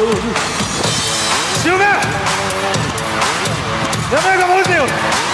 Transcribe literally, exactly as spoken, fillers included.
白目！やめが戻せよ！